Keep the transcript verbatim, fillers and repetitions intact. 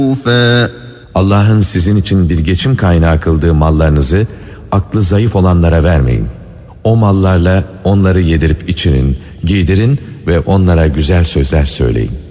Allah'ın sizin için bir geçim kaynağı kıldığı mallarınızı aklı zayıf olanlara vermeyin. O mallarla onları yedirip içinin, giydirin ve onlara güzel sözler söyleyin.